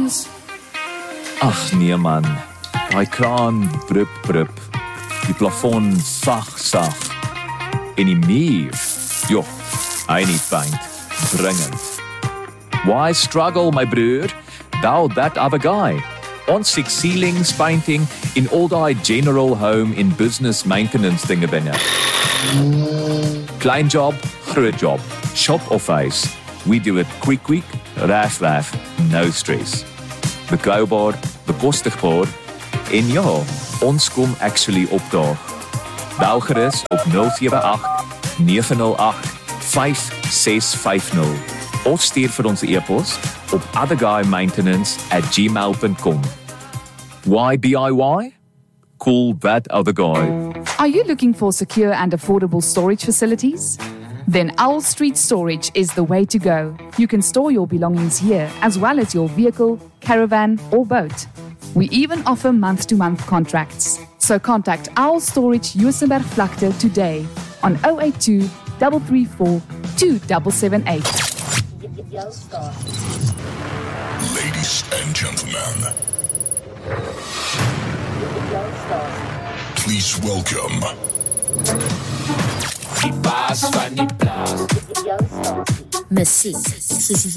ons? Ag nee man, daai kraan brup, die plafon sag, en die muur, joh, hy nie paint, dringend. Why struggle, my broer? Thou that other guy. Ons six ceilings painting in all die general home in business maintenance dinge binne. Klein job, groot job, shop of huis. We do it quick, reg, no stress. Betroubaar, bekostigbaar en ja, ons kom actually opdaag. Bel gerus op 078 908 5650 of stuur vir ons e-pos op otherguymaintenance@gmail.com. Why DIY? Call that other guy. Are you looking for secure and affordable storage facilities? Then Owl Street Storage is the way to go. You can store your belongings here as well as your vehicle, caravan or boat. We even offer month-to-month contracts. So contact Owl Storage Juisenberg Vlakte today on 082 334 2778. Ladies and gentlemen, please welcome Die baas van die plaas. Musiek soos